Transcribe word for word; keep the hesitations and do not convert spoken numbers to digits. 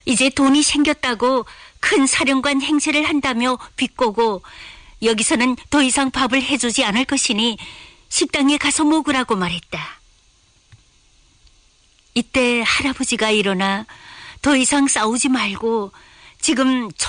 이제 돈이 생겼다고 큰 사령관 행세를 한다며 비꼬고 여기서는 더 이상 밥을 해주지 않을 것이니 식당에 가서 먹으라고 말했다. 이때 할아버지가 일어나 더 이상 싸우지 말고 지금